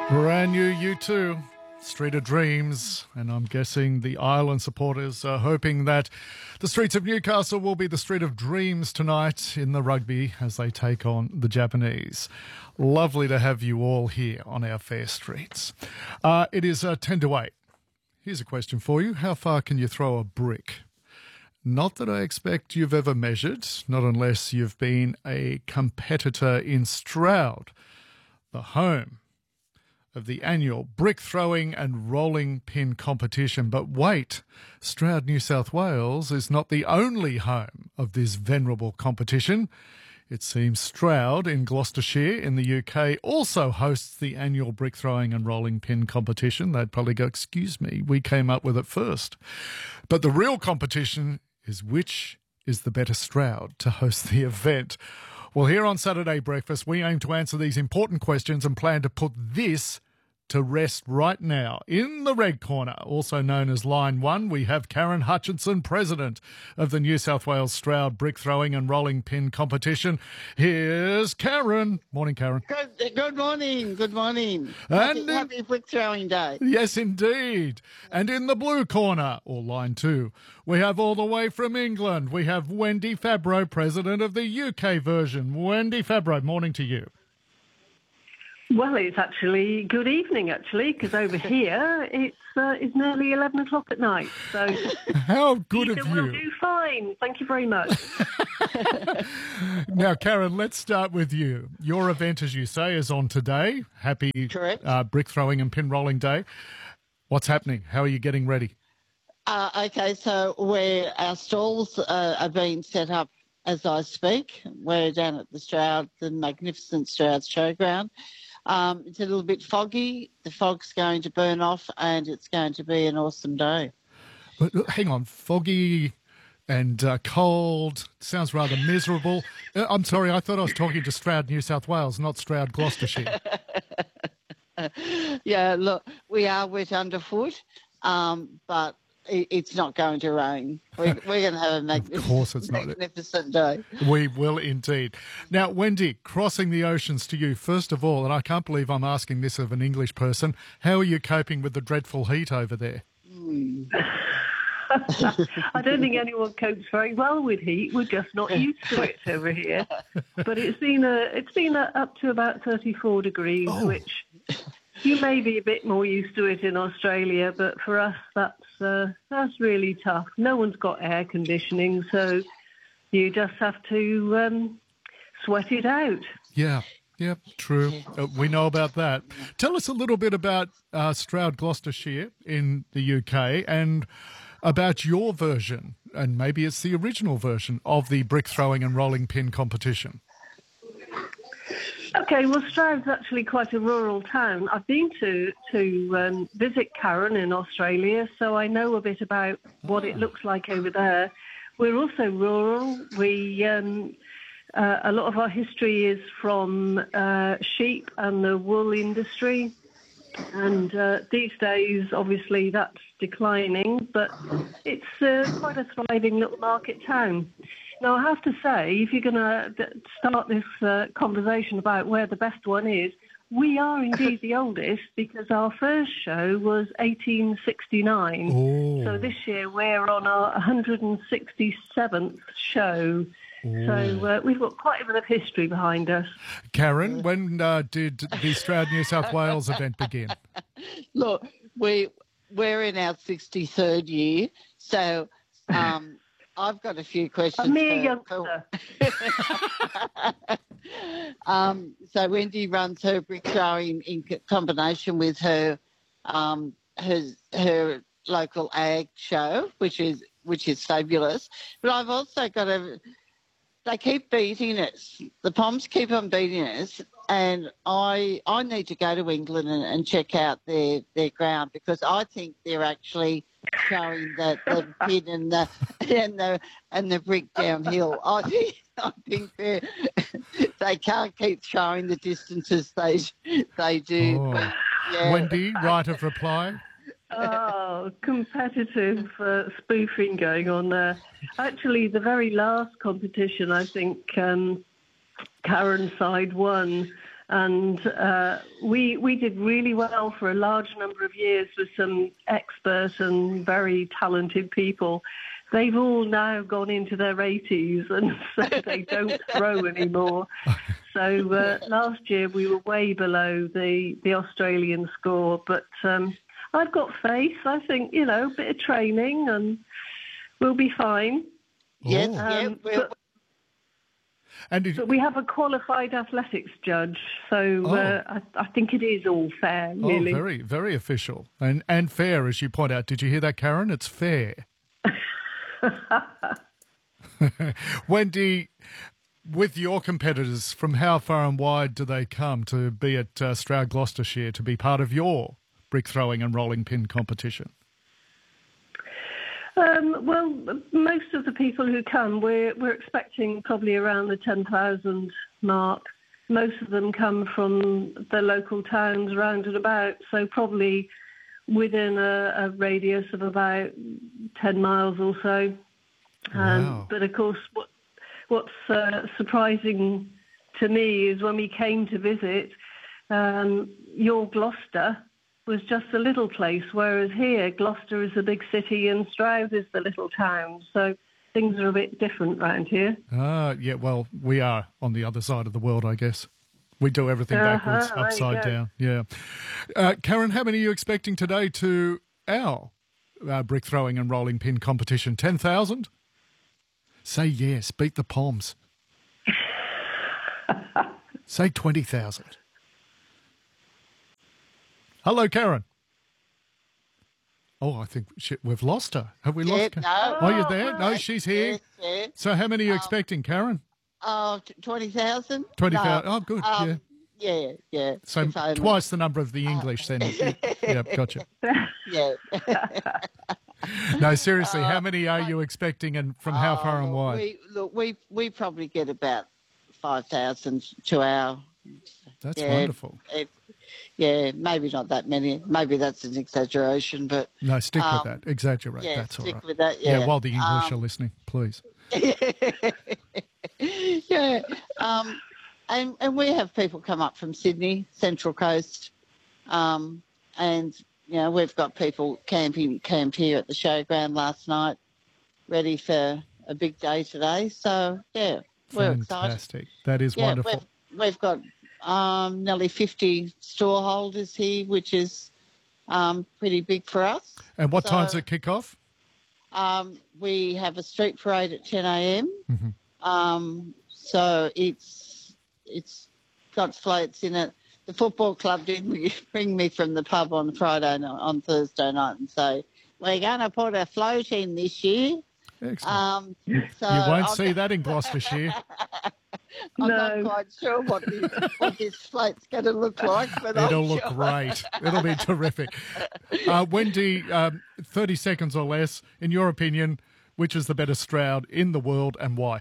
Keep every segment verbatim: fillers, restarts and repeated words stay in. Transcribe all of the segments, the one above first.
Brand new U two, Street of Dreams, and I'm guessing the Ireland supporters are hoping that the streets of Newcastle will be the Street of Dreams tonight in the rugby as they take on the Japanese. Lovely to have you all here on our fair streets. Uh, it is uh, ten to eight. Here's a question for you. How far can you throw a brick? Not that I expect you've ever measured, not unless you've been a competitor in Stroud, the home of the annual brick throwing and rolling pin competition. But wait, Stroud, New South Wales is not the only home of this venerable competition. It seems Stroud in Gloucestershire in the U K also hosts the annual brick throwing and rolling pin competition. They'd probably go, excuse me, we came up with it first. But the real competition is which is the better Stroud to host the event. Well, here on Saturday Breakfast, we aim to answer these important questions and plan to put this to rest right now. In the red corner, also known as Line one, we have Karen Hutchinson, President of the New South Wales Stroud Brick Throwing and Rolling Pin Competition. Here's Karen. Morning, Karen. Good, good morning. Good morning. And happy, happy Brick Throwing Day. Yes, indeed. And in the blue corner, or Line two, we have all the way from England, we have Wendy Fabro, President of the U K version. Wendy Fabro, morning to you. Well, it's actually good evening, actually, because over here it's uh, it's nearly eleven o'clock at night. So how good of you! Will do fine. Thank you very much. Now, Karen, let's start with you. Your event, as you say, is on today. Happy uh, brick throwing and pin rolling day. What's happening? How are you getting ready? Uh, okay, so where our stalls uh, are being set up as I speak. We're down at the Stroud, the magnificent Stroud Showground. Um, it's a little bit foggy. The fog's going to burn off and it's going to be an awesome day. But look, hang on, foggy and uh, cold. Sounds rather miserable. Uh, I'm sorry, I thought I was talking to Stroud, New South Wales, not Stroud, Gloucestershire. Yeah, look, we are wet underfoot, um, but it's not going to rain. We're, we're going to have a magnificent, of course it's not. magnificent day. We will indeed. Now, Wendy, crossing the oceans to you, first of all, and I can't believe I'm asking this of an English person, how are you coping with the dreadful heat over there? Mm. I don't think anyone copes very well with heat. We're just not used to it over here. But it's been, a, it's been a, up to about thirty-four degrees, oh. which you may be a bit more used to it in Australia, but for us, that's uh, that's really tough. No one's got air conditioning, so you just have to um, sweat it out. Yeah, yeah, true. Uh, we know about that. Tell us a little bit about uh, Stroud Gloucestershire in the U K and about your version, and maybe it's the original version of the brick throwing and rolling pin competition. Okay, well, Stroud's actually quite a rural town. I've been to to um, visit Karen in Australia, so I know a bit about what it looks like over there. We're also rural. We um, uh, a lot of our history is from uh, sheep and the wool industry, and uh, these days, obviously, that's declining, but it's uh, quite a thriving little market town. Now, I have to say, if you're going to start this uh, conversation about where the best one is, we are indeed the oldest because our first show was eighteen sixty-nine. Oh. So this year we're on our one hundred sixty-seventh show. Oh. So uh, we've got quite a bit of history behind us. Karen, when uh, did the Stroud New South Wales event begin? Look, we, we're in our sixty-third year, so... Um, I've got a few questions. A mere youngster. um, so Wendy runs her brick throwing in combination with her um, her her local ag show, which is which is fabulous. But I've also got a. They keep beating us. The Poms keep on beating us, and I I need to go to England and, and check out their, their ground because I think they're actually showing the, the pin and the and the and the brick downhill. I think I think they they can't keep showing the distances they they do. Oh. But, yeah. Wendy, right of reply. Oh, competitive uh, spoofing going on there. Actually, the very last competition, I think um, Karen's side won. And uh, we we did really well for a large number of years with some expert and very talented people. They've all now gone into their eighties, and so they don't throw anymore. So uh, last year we were way below the, the Australian score, but um, I've got faith. I think, you know, a bit of training and we'll be fine. Yes, Oh. yeah, Um, we'll, but, And did, but we have a qualified athletics judge, so Oh. uh, I, I think it is all fair, oh, really. very, very official and and fair, as you point out. Did you hear that, Karen? It's fair. Wendy, with your competitors, from how far and wide do they come to be at uh, Stroud Gloucestershire to be part of your brick throwing and rolling pin competition? Um, well, most of the people who come, we're, we're expecting probably around the ten thousand mark. Most of them come from the local towns round and about, so probably within a, a radius of about ten miles or so. Um, Wow. But of course, what, what's uh, surprising to me is when we came to visit, um, your Gloucester was just a little place, whereas here, Gloucester is the big city and Stroud is the little town. So things are a bit different round here. Ah, yeah, well, we are on the other side of the world, I guess. We do everything Uh-huh, backwards, there you upside go. down. Yeah. Uh, Karen, how many are you expecting today to our uh, brick throwing and rolling pin competition? ten thousand? Say yes. Beat the Poms. Say twenty thousand. Hello, Karen. Oh, I think she, we've lost her. Have we yeah, lost her? no. Oh, you're there? No, she's here. Yes, yeah. So how many are you Um, expecting, Karen? Oh, t- twenty thousand? twenty thousand. Oh, good, yeah. Yeah, yeah. So if only. twice the number of the English then. Yeah, gotcha. Yeah. No, seriously, how many are you expecting and from how far and Oh, wide? We, look, we, we probably get about five thousand to our... That's yeah, wonderful. It, yeah, maybe not that many. Maybe that's an exaggeration, but... No, stick um, with that. Exaggerate. Yeah, That's all stick right. with that, yeah. while the English Um, are listening, please. yeah. Um, and, and we have people come up from Sydney, Central Coast, um, and, you know, we've got people camping camped here at the showground last night, ready for a big day today. So, yeah, we're excited. Fantastic. That is Yeah, wonderful. we've, we've got um, nearly fifty store holders here, which is um, pretty big for us. And what so- time's it kick off? Um, we have a street parade at ten a.m. Mhm. Um, so it's it's got floats in it. The football club did bring me from the pub on Friday night, on Thursday night, and say we're going to put a float in this year. Excellent. Um, so you won't I'm, see that in Gloucestershire. I'm No. not quite sure what this, what this float's going to look like, but It'll I'm look sure. great. It'll be terrific. Uh, Wendy, um, thirty seconds or less, in your opinion, which is the better Stroud in the world and why?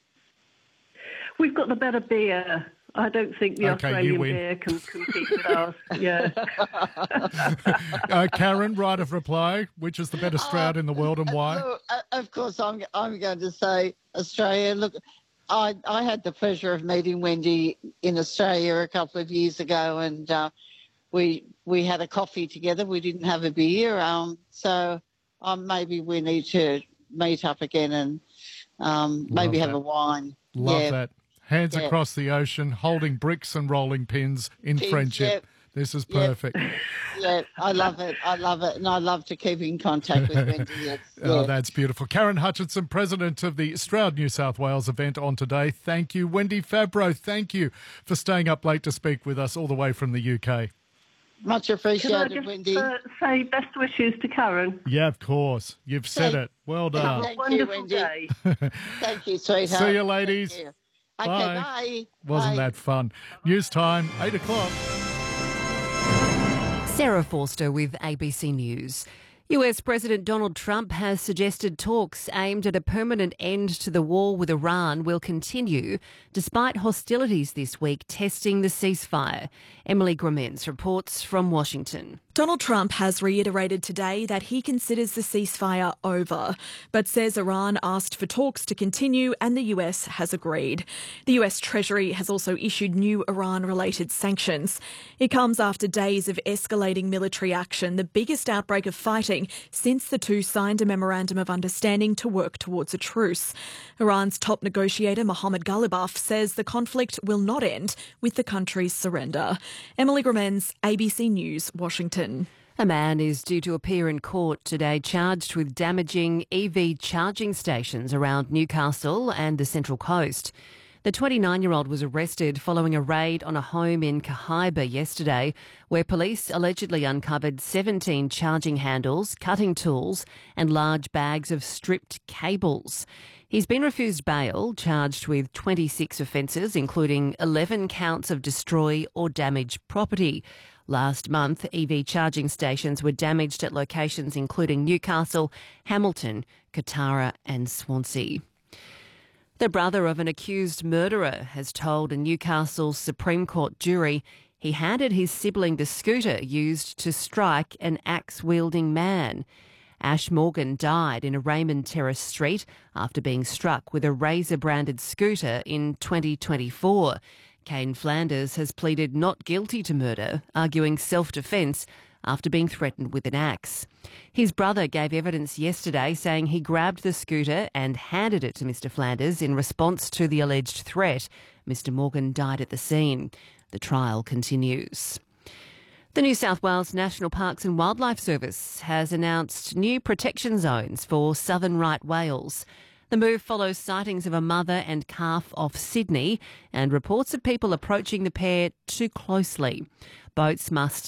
We've got the better beer. I don't think the Okay, you Australian win. beer can compete with ours. Yeah. Uh, Karen, right of reply, which is the better Stroud in the world and why? Look, uh, of course, I'm I'm going to say Australia. Look, I I had the pleasure of meeting Wendy in Australia a couple of years ago, and uh, we we had a coffee together. We didn't have a beer, um, so um, maybe we need to meet up again and um, maybe Love have that. a wine. Love yeah. that. Hands Yeah. across the ocean, holding bricks and rolling pins in Pins, friendship. yep. This is Yep. perfect. Yeah, I love it. I love it, and I love to keep in contact with Wendy. Yes, Oh, yeah. that's beautiful. Karen Hutchinson, president of the Stroud New South Wales event on today. Thank you. Wendy Fabro, thank you for staying up late to speak with us all the way from the U K. Much Can I appreciated, just Wendy. uh, say best wishes to Karen? Yeah, of course. You've said Thank- it. Well Have done. a Thank you, wonderful Wendy. day. Thank you, sweetheart. See you, Thank ladies. you. Okay, Bye. bye. Wasn't Bye. that fun? News time, eight o'clock. Sarah Forster with A B C News. U S President Donald Trump has suggested talks aimed at a permanent end to the war with Iran will continue, despite hostilities this week testing the ceasefire. Emily Gramenz reports from Washington. Donald Trump has reiterated today that he considers the ceasefire over, but says Iran asked for talks to continue and the U S has agreed. The U S Treasury has also issued new Iran-related sanctions. It comes after days of escalating military action, the biggest outbreak of fighting since the two signed a memorandum of understanding to work towards a truce. Iran's top negotiator Mohammad Ghalibaf says the conflict will not end with the country's surrender. Emily Gramens, A B C News, Washington. A man is due to appear in court today charged with damaging E V charging stations around Newcastle and the Central Coast. The twenty-nine-year-old was arrested following a raid on a home in Cahaiba yesterday, where police allegedly uncovered seventeen charging handles, cutting tools and large bags of stripped cables. He's been refused bail, charged with twenty-six offences, including eleven counts of destroy or damage property. Last month, E V charging stations were damaged at locations including Newcastle, Hamilton, Katara and Swansea. The brother of an accused murderer has told a Newcastle Supreme Court jury he handed his sibling the scooter used to strike an axe-wielding man. Ash Morgan died in a Raymond Terrace street after being struck with a Razor-branded scooter in twenty twenty-four. Kane Flanders has pleaded not guilty to murder, arguing self-defence after being threatened with an axe. His brother gave evidence yesterday saying he grabbed the scooter and handed it to Mister Flanders in response to the alleged threat. Mister Morgan died at the scene. The trial continues. The New South Wales National Parks and Wildlife Service has announced new protection zones for southern right whales. The move follows sightings of a mother and calf off Sydney and reports of people approaching the pair too closely. Boats must